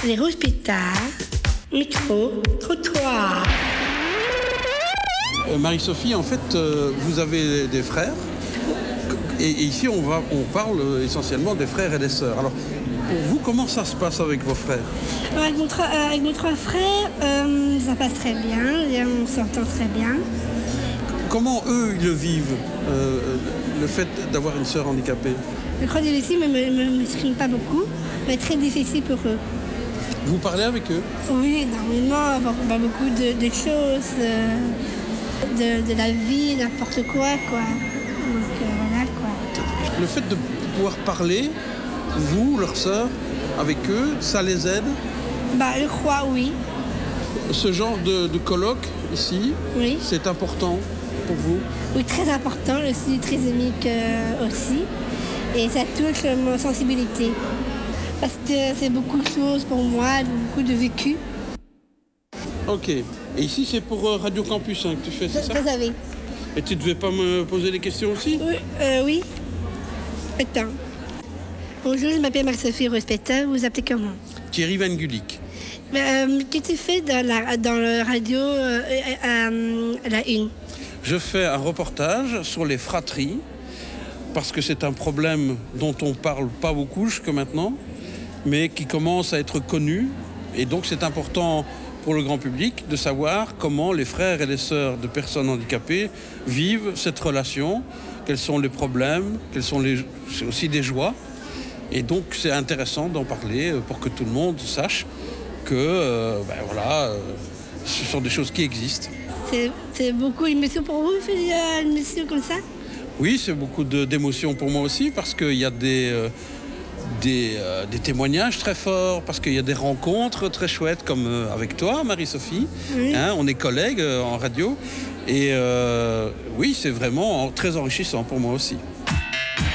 Les rouges pétards, micro, trottoir. Marie-Sophie, en fait, vous avez des frères. Et ici, on parle essentiellement des frères et des sœurs. Alors, pour vous, comment ça se passe avec vos frères ? Avec nos trois frères, ça passe très bien, et on s'entend très bien. Comment eux, ils le vivent, le fait d'avoir une sœur handicapée ? Je crois que ici ne m'exprime pas beaucoup, mais très difficile pour eux. Vous parlez avec eux ? Oui, énormément, beaucoup de choses, de la vie, n'importe quoi. Donc voilà quoi. Le fait de pouvoir parler, vous, leur sœur, avec eux, ça les aide ? Je crois oui. Ce genre de colloque ici, Oui. C'est important pour vous ? Oui, très important, je suis trisomique aussi. Et ça touche ma sensibilité. Parce que c'est beaucoup de choses pour moi, beaucoup de vécu. Ok. Et ici, c'est pour Radio Campus que tu fais, c'est ça ? Vous savez. Et tu ne devais pas me poser des questions aussi ? Oui. Attends. Bonjour, je m'appelle Marie-Sophie Rospetta. Vous vous appelez comment ? Thierry Van Gulik. Qu'est-ce que tu fais dans la radio à la une ? Je fais un reportage sur les fratries, parce que c'est un problème dont on ne parle pas beaucoup jusque maintenant, mais qui commence à être connu. Et donc c'est important pour le grand public de savoir comment les frères et les sœurs de personnes handicapées vivent cette relation, quels sont les problèmes, c'est aussi des joies. Et donc c'est intéressant d'en parler pour que tout le monde sache que ce sont des choses qui existent. C'est beaucoup d'émotions pour vous, faire une émission comme ça ? Oui, c'est beaucoup d'émotions pour moi aussi, parce qu'il y a des témoignages très forts, parce qu'il y a des rencontres très chouettes, comme avec toi, Marie-Sophie. Oui. On est collègues en radio. Et oui, c'est vraiment très enrichissant pour moi aussi.